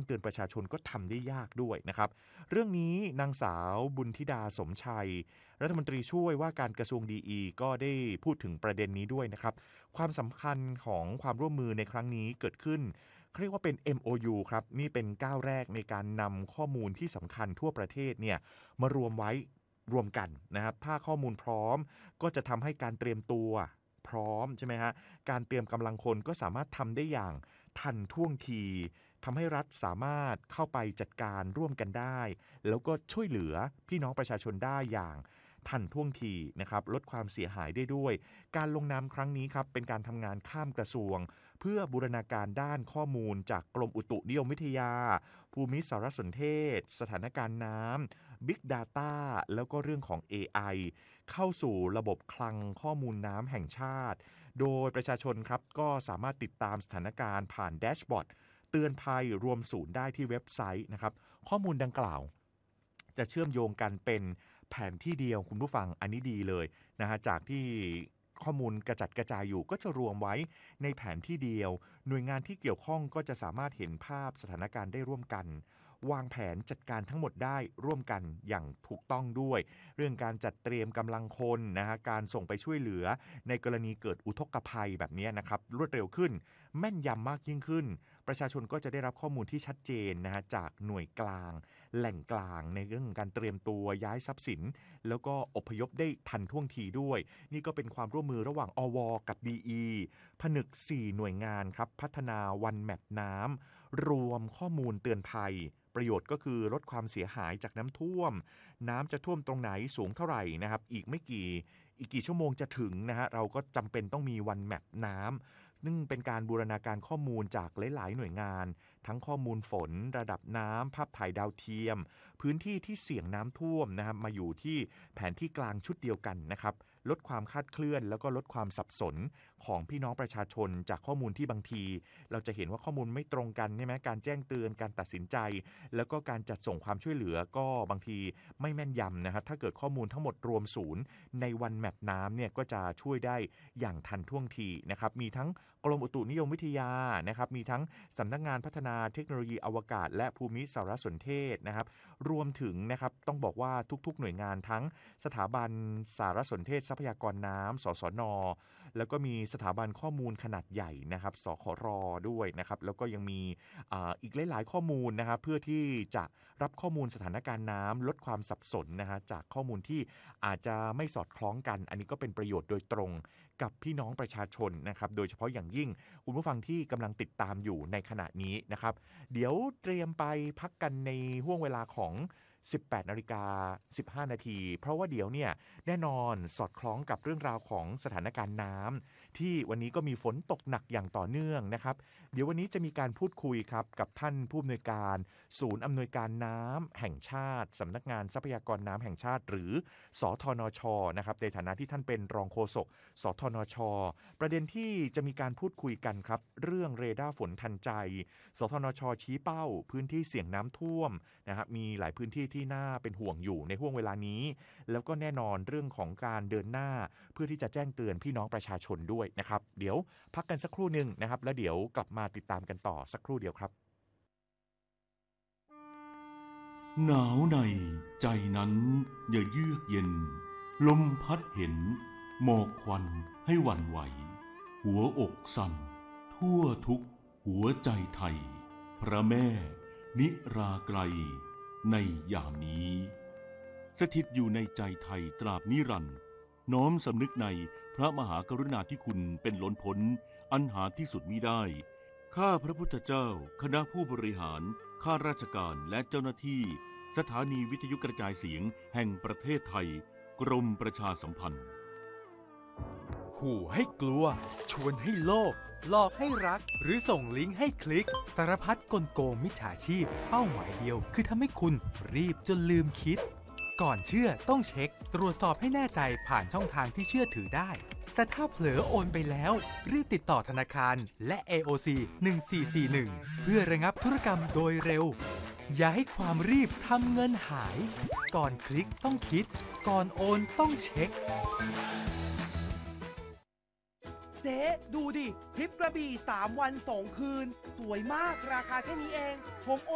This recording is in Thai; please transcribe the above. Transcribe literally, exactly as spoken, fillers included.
เตือนประชาชนก็ทำได้ยากด้วยนะครับเรื่องนี้นางสาวบุญธิดาสมชัยรัฐมนตรีช่วยว่าการกระทรวงดี อี ก็ได้พูดถึงประเด็นนี้ด้วยนะครับความสำคัญของความร่วมมือในครั้งนี้เกิดขึ้นเรียกว่าเป็น เอ็ม โอ ยู ครับนี่เป็นก้าวแรกในการนำข้อมูลที่สำคัญทั่วประเทศเนี่ยมารวมไว้รวมกันนะครับถ้าข้อมูลพร้อมก็จะทำให้การเตรียมตัวพร้อมใช่ไหมฮะการเตรียมกำลังคนก็สามารถทำได้อย่างทันท่วงทีทำให้รัฐสามารถเข้าไปจัดการร่วมกันได้แล้วก็ช่วยเหลือพี่น้องประชาชนได้อย่างทันท่วงทีนะครับลดความเสียหายได้ด้วยการลงนามครั้งนี้ครับเป็นการทำงานข้ามกระทรวงเพื่อบูรณาการด้านข้อมูลจากกรมอุตุนิยมวิทยาภูมิสารสนเทศสถานการณ์น้ำ Big Data แล้วก็เรื่องของ เอ ไอ เข้าสู่ระบบคลังข้อมูลน้ำแห่งชาติโดยประชาชนครับก็สามารถติดตามสถานการณ์ผ่านแดชบอร์ดเตือนภัยรวมศูนย์ได้ที่เว็บไซต์นะครับข้อมูลดังกล่าวจะเชื่อมโยงกันเป็นแผนที่เดียวคุณผู้ฟังอันนี้ดีเลยนะฮะจากที่ข้อมูลกระจัดกระจายอยู่ก็จะรวมไว้ในแผนที่เดียวหน่วยงานที่เกี่ยวข้องก็จะสามารถเห็นภาพสถานการณ์ได้ร่วมกันวางแผนจัดการทั้งหมดได้ร่วมกันอย่างถูกต้องด้วยเรื่องการจัดเตรียมกำลังคนนะฮะการส่งไปช่วยเหลือในกรณีเกิดอุทกภัยแบบนี้นะครับรวดเร็วขึ้นแม่นยำมากยิ่งขึ้นประชาชนก็จะได้รับข้อมูลที่ชัดเจนนะฮะจากหน่วยกลางแหล่งกลางในเรื่องของการเตรียมตัวย้ายทรัพย์สินแล้วก็อพยพได้ทันท่วงทีด้วยนี่ก็เป็นความร่วมมือระหว่างอวกับ ดี อี ผนึกสี่หน่วยงานครับพัฒนาวันแมปน้ำรวมข้อมูลเตือนภัยประโยชน์ก็คือลดความเสียหายจากน้ำท่วมน้ำจะท่วมตรงไหนสูงเท่าไหร่นะครับอีกไม่กี่อีกกี่ชั่วโมงจะถึงนะฮะเราก็จำเป็นต้องมีวันแมปน้ำซึ่งเป็นการบูรณาการข้อมูลจากหลายๆหน่วยงานทั้งข้อมูลฝนระดับน้ำภาพถ่ายดาวเทียมพื้นที่ที่เสี่ยงน้ำท่วมนะครับมาอยู่ที่แผนที่กลางชุดเดียวกันนะครับลดความคลาดเคลื่อนแล้วก็ลดความสับสนของพี่น้องประชาชนจากข้อมูลที่บางทีเราจะเห็นว่าข้อมูลไม่ตรงกันใช่ไหมการแจ้งเตือนการตัดสินใจแล้วก็การจัดส่งความช่วยเหลือก็บางทีไม่แม่นยำนะครับถ้าเกิดข้อมูลทั้งหมดรวมศูนย์ในวันแมปน้ำเนี่ยก็จะช่วยได้อย่างทันท่วงทีนะครับมีทั้งกรมอุตุนิยมวิทยานะครับมีทั้งสำนักงานพัฒนาเทคโนโลยีอวกาศและภูมิสารสนเทศนะครับรวมถึงนะครับต้องบอกว่าทุกๆหน่วยงานทั้งสถาบันสารสนเทศทรัพยากรน้ำสสน.แล้วก็มีสถาบันข้อมูลขนาดใหญ่นะครับสคร.ด้วยนะครับแล้วก็ยังมีอ่าอีกหลายๆข้อมูลนะครับเพื่อที่จะรับข้อมูลสถานการณ์น้ำลดความสับสนนะฮะจากข้อมูลที่อาจจะไม่สอดคล้องกันอันนี้ก็เป็นประโยชน์โดยตรงกับพี่น้องประชาชนนะครับโดยเฉพาะอย่างยิ่งคุณผู้ฟังที่กำลังติดตามอยู่ในขณะนี้นะครับเดี๋ยวเตรียมไปพักกันในห่วงเวลาของสิบแปดนาฬิกาสิบห้านาทีเพราะว่าเดี๋ยวเนี่ยแน่นอนสอดคล้องกับเรื่องราวของสถานการณ์น้ำที่วันนี้ก็มีฝนตกหนักอย่างต่อเนื่องนะครับเดี๋ยววันนี้จะมีการพูดคุยครับกับท่านผู้อำนวยการศูนย์อำนวยการน้ำแห่งชาติสำนักงานทรัพยากรน้ำแห่งชาติหรือสทนช.นะครับในฐานะที่ท่านเป็นรองโฆษกสทนช.ประเด็นที่จะมีการพูดคุยกันครับเรื่องเรดาร์ฝนทันใจสทนช.ชี้เป้าพื้นที่เสี่ยงน้ำท่วมนะครับมีหลายพื้นที่ที่น่าเป็นห่วงอยู่ในห่วงเวลานี้แล้วก็แน่นอนเรื่องของการเดินหน้าเพื่อที่จะแจ้งเตือนพี่น้องประชาชนด้วยนะครับเดี๋ยวพักกันสักครู่นึงนะครับแล้วเดี๋ยวกลับมาติดตามกันต่อสักครู่เดียวครับหนาวในใจนั้นอย่าเยือกเย็นลมพัดเห็นหมอกควันให้หวั่นไหวหัวอกสั่นทั่วทุกหัวใจไทยพระแม่นิราไกรในยามนี้สถิตอยู่ในใจไทยตราบนิรันดร์น้อมสำนึกในพระมหากรุณาธิคุณเป็นล้นพ้นอันหาที่สุดมิได้ข้าพระพุทธเจ้าคณะผู้บริหารข้าราชการและเจ้าหน้าที่สถานีวิทยุกระจายเสียงแห่งประเทศไทยกรมประชาสัมพันธ์ขู่ให้กลัวชวนให้โลภหลอกให้รักหรือส่งลิงก์ให้คลิกสารพัดกลโกงมิจฉาชีพเป้าหมายเดียวคือทำให้คุณรีบจนลืมคิดก่อนเชื่อต้องเช็คตรวจสอบให้แน่ใจผ่านช่องทางที่เชื่อถือได้แต่ถ้าเผลอโอนไปแล้วรีบติดต่อธนาคารและ เอ โอ ซี หนึ่งสี่สี่หนึ่งเพื่อระงับธุรกรรมโดยเร็วอย่าให้ความรีบทำเงินหายก่อนคลิกต้องคิดก่อนโอนต้องเช็คเจ๊ดูดิทริปกระบี่สามวันสองคืนสวยมากราคาแค่นี้เองผม